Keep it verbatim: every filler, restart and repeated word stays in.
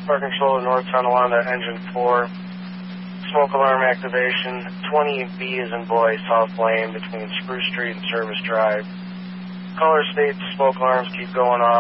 Fire Control to North Tonawanda, Engine four. Smoke alarm activation. twenty B is in boy, South Lane between Spruce Street and Service Drive. Caller states smoke alarms keep going off.